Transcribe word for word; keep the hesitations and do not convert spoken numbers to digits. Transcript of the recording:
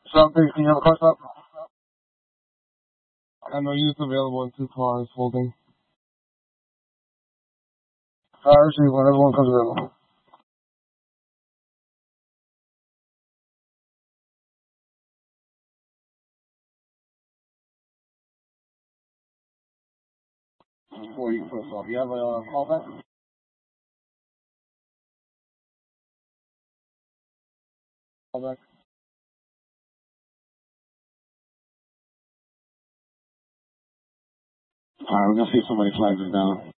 Something, can you have a car stop? I know youth available in two cars holding. Fire receive when everyone comes available. Before you can put us off. You have a uh, callback? Callback? Alright, we're gonna see if somebody flags us down.